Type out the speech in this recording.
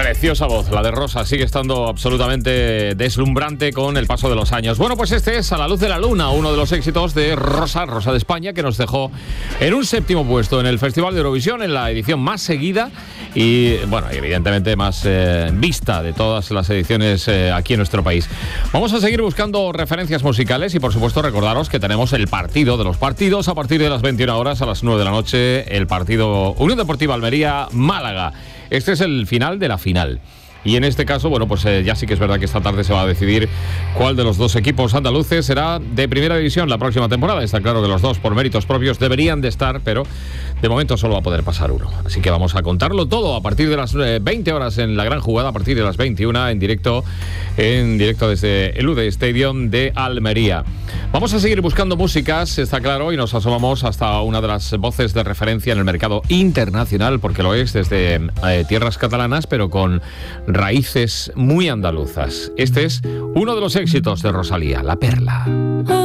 Preciosa voz, la de Rosa, sigue estando absolutamente deslumbrante con el paso de los años. Bueno, pues este es A la luz de la luna, uno de los éxitos de Rosa de España, que nos dejó en un 7º puesto en el Festival de Eurovisión, en la edición más seguida y, bueno, evidentemente más vista de todas las ediciones aquí en nuestro país. Vamos a seguir buscando referencias musicales y, por supuesto, recordaros que tenemos el partido de los partidos a partir de las 21 horas, a las 9 de la noche, el partido Unión Deportiva Almería-Málaga. Este es el final de la final. Y en este caso, bueno, pues ya sí que es verdad que esta tarde se va a decidir cuál de los dos equipos andaluces será de primera división la próxima temporada. Está claro que los dos, por méritos propios, deberían de estar, pero de momento solo va a poder pasar uno. Así que vamos a contarlo todo a partir de las 20 horas en la gran jugada, a partir de las 21 en directo desde el UD Stadium de Almería. Vamos a seguir buscando músicas, está claro, y nos asomamos hasta una de las voces de referencia en el mercado internacional, porque lo es desde tierras catalanas, pero con raíces muy andaluzas. Este es uno de los éxitos de Rosalía, La Perla.